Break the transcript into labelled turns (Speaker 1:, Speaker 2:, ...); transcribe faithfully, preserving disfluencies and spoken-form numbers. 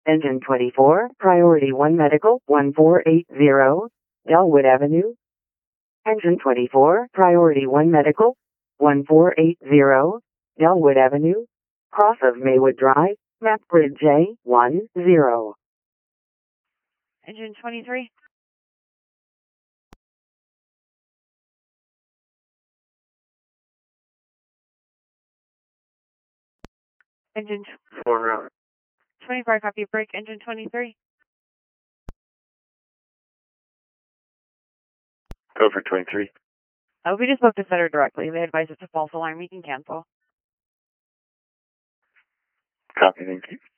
Speaker 1: Engine twenty-four, Priority one Medical, one four eight zero, Delwood Avenue. Engine twenty-four, Priority one Medical, one four eight zero, Delwood Avenue, cross of Maywood Drive, map grid J one zero.
Speaker 2: Engine twenty-three. Engine
Speaker 3: four,
Speaker 2: twenty-four, copy break. Engine twenty-three.
Speaker 3: go for twenty-three.
Speaker 2: Oh, we just spoke to Sutter directly. They advise it's a false alarm. You can cancel.
Speaker 3: Copy, thank you.